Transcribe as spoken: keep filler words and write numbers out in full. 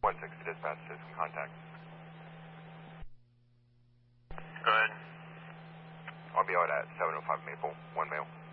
one six to dispatch, system contact. Go ahead. I'll be out at seven oh five Maple, one male.